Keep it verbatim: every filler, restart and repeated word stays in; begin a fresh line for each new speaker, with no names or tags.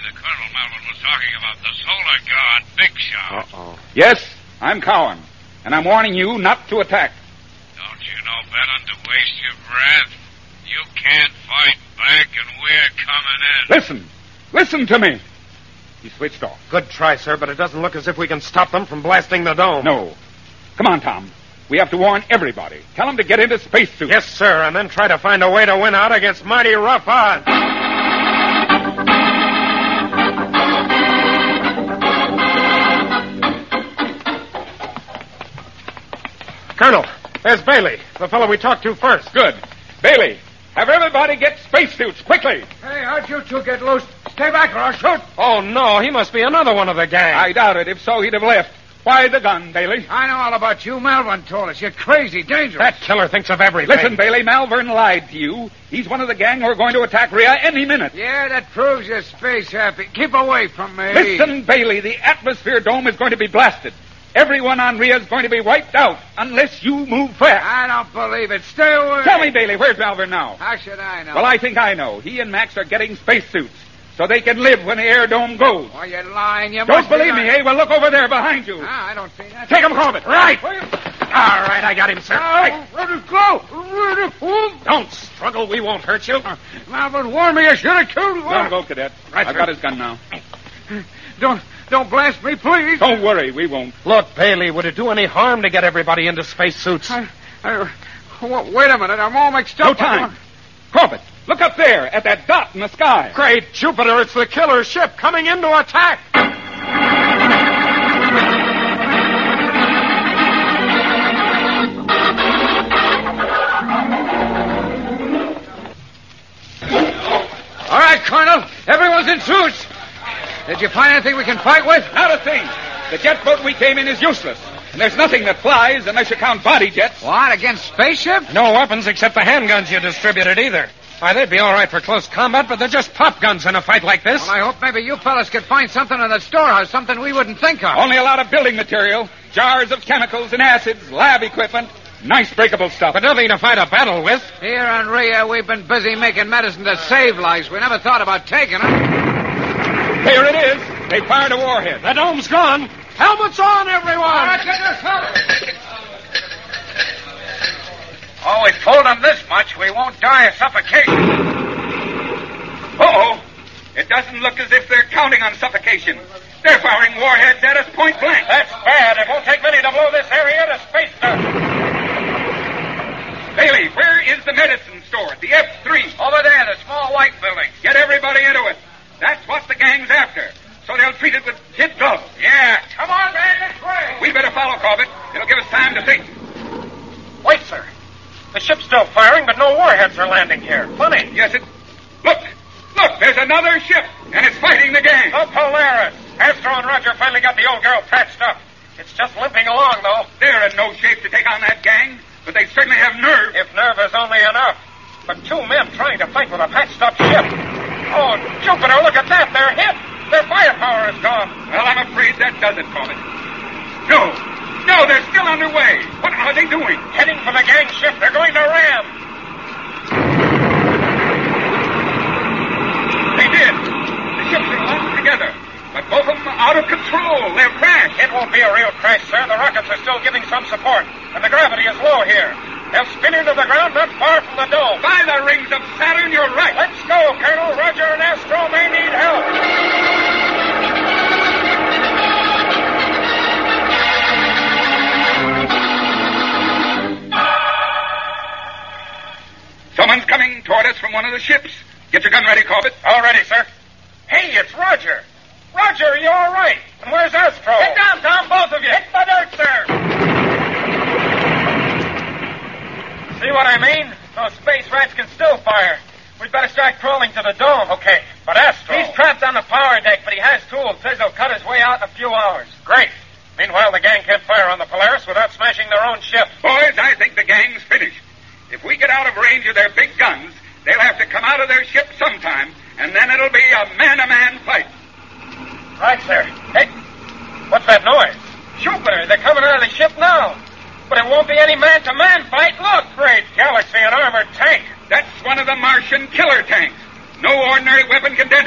the Colonel Melvin was talking about, the Solar God Big Shot.
Uh-oh.
Yes, I'm Cowan, and I'm warning you not to attack.
Don't you know better to waste your breath? You can't fight back, and we're coming in.
Listen. Listen to me. He switched off.
Good try, sir, but it doesn't look as if we can stop them from blasting the dome.
No. Come on, Tom. We have to warn everybody. Tell them to get into spacesuits.
Yes, sir, and then try to find a way to win out against mighty rough odds. Colonel, there's Bailey, the fellow we talked to first.
Good. Bailey, have everybody get spacesuits, quickly.
Hey, how'd you two get loose? Stay back or I'll shoot.
Oh, no, he must be another one of the gang.
I doubt it. If so, he'd have left. Why the gun, Bailey?
I know all about you. Melvin told us. You're crazy, dangerous.
That killer thinks of everything.
Listen, Bailey, Malvern lied to you. He's one of the gang who are going to attack Rhea any minute.
Yeah, that proves you're space happy. Keep away from me.
Listen, Bailey, the atmosphere dome is going to be blasted. Everyone on Rhea is going to be wiped out unless you move fast.
I don't believe it. Stay away.
Tell me, Bailey, where's Malvern now?
How should I know?
Well, I think I know. He and Max are getting spacesuits so they can live when the air dome goes.
Oh, you're lying. You
Don't
must be
believe me,
lying.
eh? Well, look over there behind you.
Ah, I don't see that.
Take him, Corbett.
Right. All right, I got him, sir.
Oh, let it go. Let it go.
Don't struggle. We won't hurt you.
Melvin warned me I should have killed you.
Let him go, Cadet.
Right,
I've
sir.
got his gun now.
Don't, don't blast me, please.
Don't worry, we won't.
Look, Bailey, would it do any harm to get everybody into spacesuits?
I, I, w- wait a minute. I'm all mixed
No
up.
time. Corbett, look up there at that dot in the sky.
Great Jupiter, it's the killer ship coming in to attack.
All right, Colonel. Everyone's in suits. Did you find anything we can fight with?
Not a thing. The jet boat we came in is useless. And there's nothing that flies unless you count body jets.
What, against spaceship?
No weapons except the handguns you distributed either. Why, they'd be all right for close combat, but they're just pop guns in a fight like this.
Well, I hope maybe you fellas could find something in the storehouse, something we wouldn't think of.
Only a lot of building material, jars of chemicals and acids, lab equipment, nice breakable stuff.
But nothing to fight a battle with.
Here on Rhea, we've been busy making medicine to save lives. We never thought about taking it.
Here it is. They fired a warhead.
The dome's gone. Helmets on, everyone!
All right, get this helmet.
Oh, we've told them this much. We won't die of suffocation.
Uh-oh. It doesn't look as if they're counting on suffocation. They're firing warheads at us point blank.
That's bad. It won't take many to blow this area to space dust.
Bailey, where is the medicine store? The F three.
Over there, the small white building.
Get everybody into it. That's what the gang's after. So they'll treat it with kid gloves.
Yeah.
Come on, man, this way.
We better follow, Corbett. It'll give us time to think.
Wait, sir. The ship's still firing, but no warheads are landing here. Funny.
Yes, it... Look! Look, there's another ship, and it's fighting the gang.
The Polaris. Astro and Roger finally got the old girl patched up. It's just limping along, though.
They're in no shape to take on that gang, but they certainly have nerve.
If nerve is only enough. But two men trying to fight with a patched-up ship. Oh, Jupiter, look at that. They're hit. Their firepower is gone.
Well, I'm afraid that does it, Corbett. No. No, they're still underway. What are they doing?
Heading for the gang ship. They're going to ram.
They did. The ships are locked together. But both of them are out of control. They'll crash.
It won't be a real crash, sir. The rockets are still giving some support. And the gravity is low here. They'll spin into the ground not far from the dome.
By the rings of Saturn, you're right.
Let's go, Colonel. Roger and Astro may need help.
Someone's coming toward us from one of the ships. Get your gun ready, Corbett.
All ready, sir. Hey, it's Roger. Roger, are you all right? And where's Astro?
Get down, Tom, both of you.
Hit the dirt, sir. See what I mean? Those space rats can still fire. We'd better start crawling to the dome. Okay, but Astro...
He's trapped on the power deck, but he has tools. Says he'll cut his way out in a few hours.
Great. Meanwhile, the gang can't fire on the Polaris without smashing their own ship.
Boys, I think the gang's finished. If we get out of range of their big guns, they'll have to come out of their ship sometime, and then it'll be a man-to-man fight.
Right, sir. Hey, what's that noise?
Jupiter, they're coming out of the ship now. But it won't be any man-to-man fight. Look!
Great galaxy, an armored tank.
That's one of the Martian killer tanks. No ordinary weapon can dent it.